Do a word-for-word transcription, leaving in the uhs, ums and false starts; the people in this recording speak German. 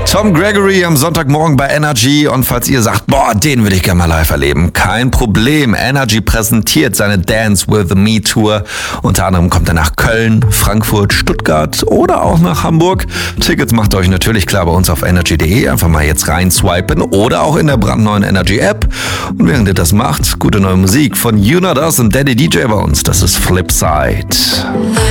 Tom Gregory am Sonntagmorgen bei Energy, und falls ihr sagt, boah, den würde ich gerne mal live erleben, kein Problem. Energy präsentiert seine Dance with Me Tour. Unter anderem kommt er nach Köln, Frankfurt, Stuttgart oder auch nach Hamburg. Tickets macht euch natürlich klar bei uns auf energy punkt de. Einfach mal jetzt rein swipen oder auch in der brandneuen Energy App. Und während ihr das macht, gute neue Musik von You Not Us und Daddy D J bei uns. Das ist Flipside.